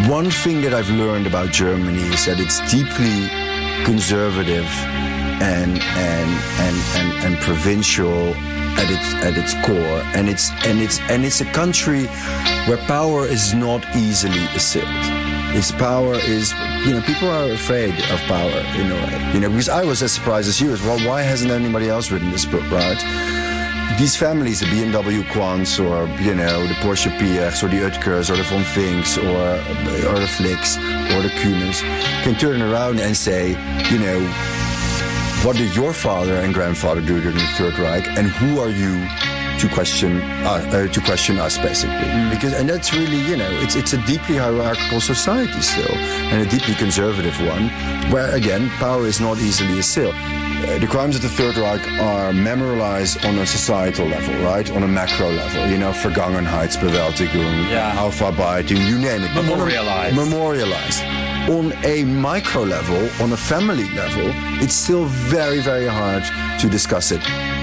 one thing that I've learned about Germany is that it's deeply conservative and provincial at its core, and it's a country where power is not easily assailed. Its power is, people are afraid of power, because I was as surprised as you as well. Why hasn't anybody else written this book, right? These families, the BMW Quants, or the Porsche Piechs, or the Utgers, or the Von Vinks, or the Flicks, or the Kuhners, can turn around and say, what did your father and grandfather do during the Third Reich, and who are you to question us, basically? And that's really, it's a deeply hierarchical society still, and a deeply conservative one, where again power is not easily assailed. The crimes of the Third Reich are memorialized on a societal level, right? On a macro level, Vergangenheitsbewältigung, Aufarbeitung, you name it. Memorialized. On a micro level, on a family level, it's still very, very hard to discuss it.